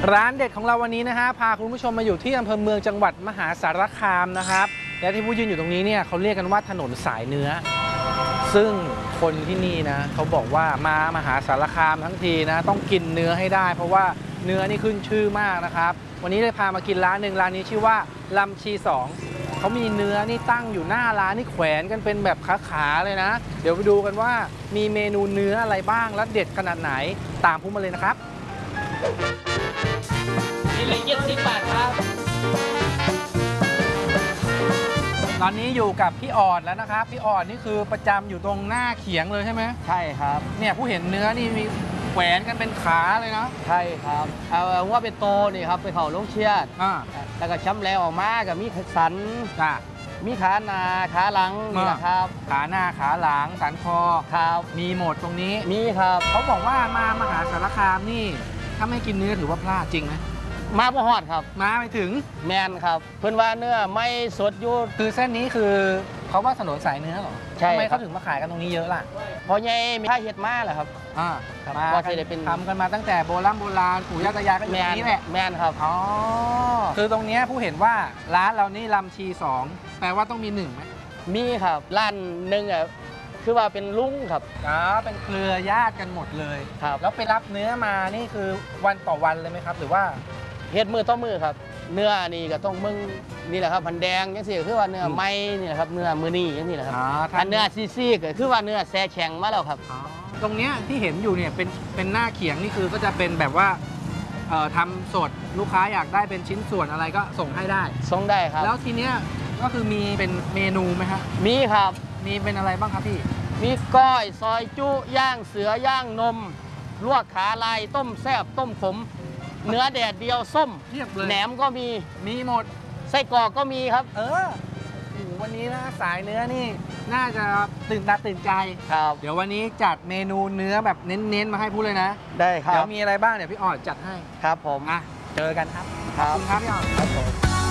ร้านเด็ดของเราวันนี้นะฮะพาคุณผู้ชมมาอยู่ที่อำเภอเมืองจังหวัดมหาสารคามนะครับและที่ผู้ยืนอยู่ตรงนี้เนี่ยเขาเรียกกันว่าถนนสายเนื้อซึ่งคนที่นี่นะเขาบอกว่ามามหาสารคามทั้งทีนะต้องกินเนื้อให้ได้เพราะว่าเนื้อนี่ขึ้นชื่อมากนะครับวันนี้เลยพามากินร้านหนึ่งร้านนี้ชื่อว่าลำชี2เขามีเนื้อนี่ตั้งอยู่หน้าร้านนี่แขวนกันเป็นแบบขาๆเลยนะเดี๋ยวไปดูกันว่ามีเมนูเนื้ออะไรบ้างและเด็ดขนาดไหนตามผู้มาเลยนะครับนี่เลย70 บาทครับตอนนี้อยู่กับพี่ออดแล้วนะครับพี่ออดนี่คือประจำอยู่ตรงหน้าเขียงเลยใช่ไหมใช่ครับเนี่ยผู้เห็นเนื้อนี่มีแขวนกันเป็นขาเลยนะใช่ครับเอาว่าเป็นโตนี่ครับไปเข่าลงเชียดแล้วก็ช้ำแล้วออกมากับมีสันมีขาหน้าขาหลังนี่แหละครับขาหน้าขาหลังสันคอครับมีหมดตรงนี้มีครับเขาบอกว่ามามหาสารคามนี่ถ้าไม่กินเนื้อถือว่าพลาดจริงไหมมาบ่ฮอดครับมาไปถึงแมนครับเพื่อนว่าเนื้อไม่สดอยู่คือเส้นนี้คือเขาว่าถนนสายเนื้อหรอใช่ทำไมเขาถึงมาขายกันตรงนี้เยอะล่ะพอไงมีค่าเห็ดมาแหละครับมาทำกันมาตั้งแต่โบราณปู่ย่าตายายก็อยู่ที่นี่แหละแมนครับอ๋อคือตรงนี้ผู้เห็นว่าร้านเรานี่ลำชี2แปลว่าต้องมี1ไหมมีครับร้านหนึ่งคือว่าเป็นลุงครับเป็นเครือญาติกันหมดเลยครับแล้วไปรับเนื้อมานี่คือวันต่อวันเลยไหมครับหรือว่าเฮ็ดมือต่อมือครับเนื้อนี่ก็ต้องมึงนี่แหละครับพันแดงยังสิคือว่าเนื้อไม้นี่แหละครับเนื้อมือนี่ยังนี่แหละครับอันเนื้อซี่ก็คือว่าเนื้อแซ่แข็งมาแล้วครับตรงเนี้ยที่เห็นอยู่เนี่ยเป็นหน้าเขียงนี่คือก็จะเป็นแบบว่าทำสดลูกค้าอยากได้เป็นชิ้นส่วนอะไรก็ส่งให้ได้ส่งได้ครับแล้วทีเนี้ยก็คือมีเป็นเมนูไหมครับมีครับมีเป็นอะไรบ้างครับพี่มีก้อยซอยจุย่างเสือย่างนมลวกขาลายต้มแซ่บต้มขมเนื้อแดดเดียวส้มแหนมก็มีหมดไส้กรอกก็มีครับวันนี้นะสายเนื้อนี่น่าจะตื่นตาตื่นใจครับเดี๋ยววันนี้จัดเมนูเนื้อแบบเน้นๆมาให้พูดเลยนะได้ครับเดี๋ยวมีอะไรบ้างเดี๋ยวพี่ออดจัดให้ครับผมเจอกันครับขอบคุณครับพี่ออดครับผม